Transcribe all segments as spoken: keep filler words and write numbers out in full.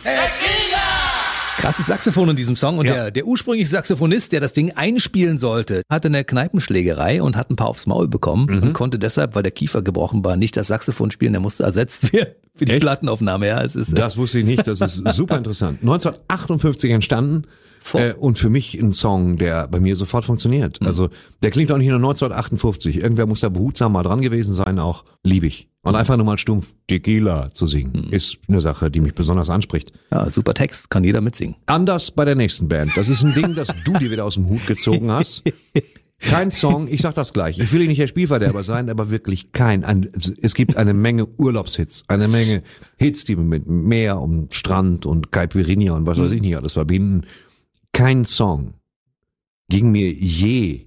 Krasses Saxophon in diesem Song und Ja. der, der ursprüngliche Saxophonist, der das Ding einspielen sollte, hatte eine Kneipenschlägerei und hat ein paar aufs Maul bekommen Mhm. und konnte deshalb, weil der Kiefer gebrochen war, nicht das Saxophon spielen, der musste ersetzt werden für die Echt? Plattenaufnahme. Ja, es ist, Das wusste ich nicht, das ist super interessant. neunzehnhundertachtundfünfzig entstanden Voll. äh, und für mich ein Song, der bei mir sofort funktioniert. Also der klingt auch nicht nur neunzehnhundertachtundfünfzig. Irgendwer muss da behutsam mal dran gewesen sein, auch lieb ich. Und einfach nur mal stumpf Tequila zu singen, ist eine Sache, die mich besonders anspricht. ja, super Text, kann jeder mitsingen. Anders bei der nächsten Band. Das ist ein Ding, das du dir wieder aus dem Hut gezogen hast. Kein Song, ich sag das gleich. Ich will nicht der Spielverderber sein, aber wirklich kein. Ein, es gibt eine Menge Urlaubshits, eine Menge Hits, die wir mit Meer und Strand und Caipirinha und was weiß ich nicht alles verbinden. Kein Song ging mir je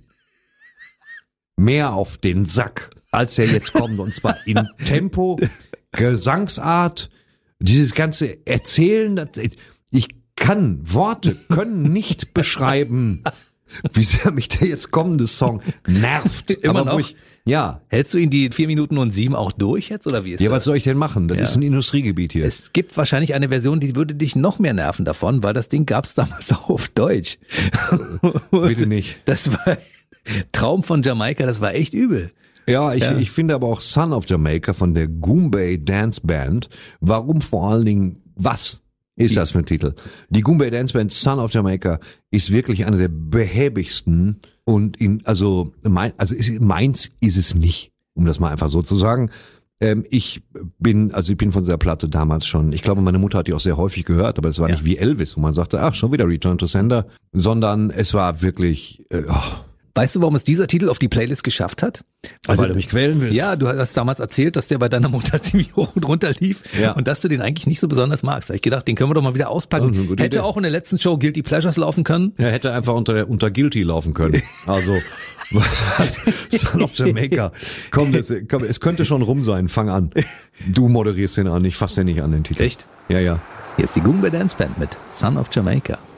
mehr auf den Sack, als er jetzt kommt. Und zwar in Tempo, Gesangsart, dieses ganze Erzählen. das- Ich kann, Worte können nicht beschreiben, wie sehr mich der jetzt kommende Song nervt. Immer Aber wo noch? ich, ja, Hältst du ihn die vier Minuten und sieben auch durch jetzt oder wie ist ja, das? was soll ich denn machen? Das Ja. ist ein Industriegebiet hier. Es gibt wahrscheinlich eine Version, die würde dich noch mehr nerven davon, weil das Ding gab es damals auch auf Deutsch. Bitte nicht. Das war Traum von Jamaika, das war echt übel. Ja, ich, Ja. ich finde aber auch Son of Jamaica von der Goombay Dance Band. Warum vor allen Dingen, was ist das für ein Titel? Die Goombay Dance Band Son of Jamaica ist wirklich eine der behäbigsten und in, also, mein, also ist, meins ist es nicht, um das mal einfach so zu sagen. Ähm, ich bin, also ich bin von dieser Platte damals schon, ich glaube, meine Mutter hat die auch sehr häufig gehört, aber es war Ja. nicht wie Elvis, wo man sagte, ach, schon wieder Return to Sender, sondern es war wirklich, äh, oh, Weißt du, warum es dieser Titel auf die Playlist geschafft hat? weil du mich quälen willst. Ja, du hast damals erzählt, dass der bei deiner Mutter ziemlich hoch und runter lief Ja. und dass du den eigentlich nicht so besonders magst. Da hab ich gedacht, den können wir doch mal wieder auspacken. Oh, eine gute Hätte Idee. auch in der letzten Show Guilty Pleasures laufen können. Er hätte einfach unter der, unter Guilty laufen können. Also, was? Son of Jamaica. Komm, das, komm, es könnte schon rum sein. Fang an. Du moderierst den an. Ich fass den nicht an, den Titel. Echt? Ja, ja. Hier ist die Goombay Dance Band mit Son of Jamaica.